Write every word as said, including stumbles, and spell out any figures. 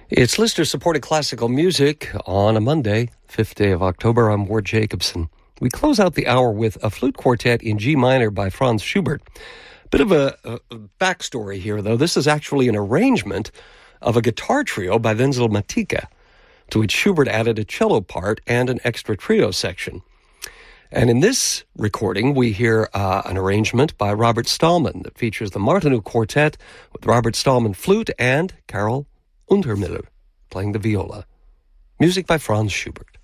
It's listener-supported classical music on a Monday, fifth day of October. I'm Ward Jacobson. We close out the hour with a flute quartet in G minor by Franz Schubert. Bit of a, a, a backstory here, though. This is actually an arrangement of a guitar trio by Wenzel Matika, to which Schubert added a cello part and an extra trio section. And in this recording, we hear uh, an arrangement by Robert Stallman that features the Martinů Quartet with Robert Stallman flute and Karel Untermiller playing the viola. Music by Franz Schubert.